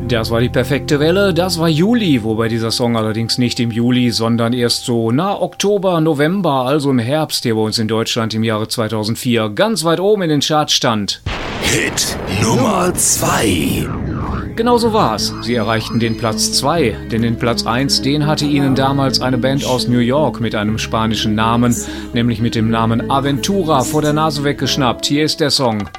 Das war die perfekte Welle, das war Juli, wobei dieser Song allerdings nicht im Juli, sondern erst so Oktober, November, also im Herbst hier bei uns in Deutschland im Jahre 2004 ganz weit oben in den Charts stand. Hit Nummer 2. Genau so war's. Sie erreichten den Platz 2, denn den Platz 1, den hatte ihnen damals eine Band aus New York mit einem spanischen Namen, nämlich mit dem Namen Aventura, vor der Nase weggeschnappt. Hier ist der Song